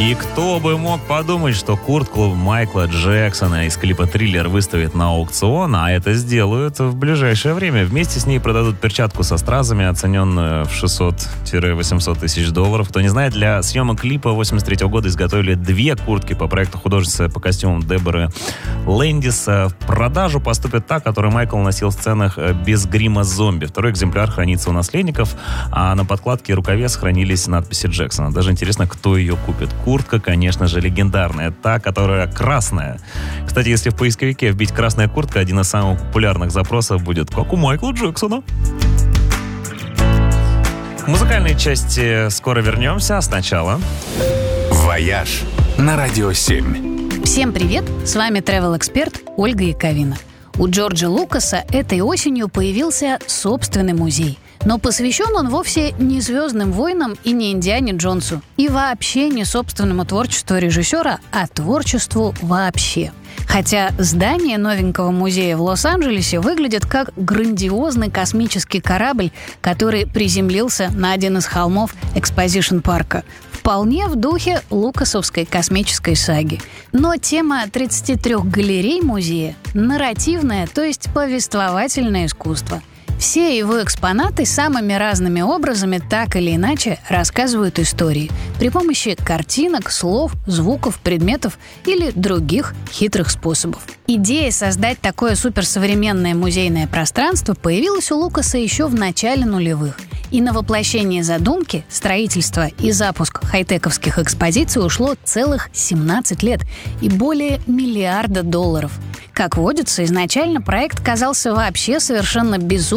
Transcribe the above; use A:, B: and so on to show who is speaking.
A: И кто бы мог подумать, что куртку Майкла Джексона из клипа «Триллер» выставят на аукцион, а это сделают в ближайшее время. Вместе с ней продадут перчатку со стразами, оцененную в 600-800 тысяч долларов. Кто не знает, для съемок клипа 1983 года изготовили 2 куртки по проекту художницы по костюмам Деборы Лэндис. В продажу поступит та, которую Майкл носил в сценах без грима зомби. Второй экземпляр хранится у наследников, а на подкладке и рукаве сохранились надписи Джексона. Даже интересно, кто ее купит. Куртка, конечно же, легендарная. Та, которая красная. Кстати, если в поисковике вбить «красная куртка», один из самых популярных запросов будет «как у Майкла Джексона». К музыкальной части скоро вернемся, а сначала...
B: «Вояж» на Радио 7.
C: Всем привет! С вами travel-эксперт Ольга Яковина. У Джорджа Лукаса этой осенью появился собственный музей. Но посвящен он вовсе не «Звездным войнам» и не Индиане Джонсу. И вообще не собственному творчеству режиссера, а творчеству вообще. Хотя здание новенького музея в Лос-Анджелесе выглядит как грандиозный космический корабль, который приземлился на один из холмов экспозишн-парка. Вполне в духе лукасовской космической саги. Но тема 33 галерей музея – нарративное, то есть повествовательное искусство. Все его экспонаты самыми разными образами так или иначе рассказывают истории при помощи картинок, слов, звуков, предметов или других хитрых способов. Идея создать такое суперсовременное музейное пространство появилась у Лукаса еще в начале нулевых. И на воплощение задумки, строительство и запуск хай-тековских экспозиций ушло целых 17 лет и более $1 миллиарда. Как водится, изначально проект казался вообще совершенно безумным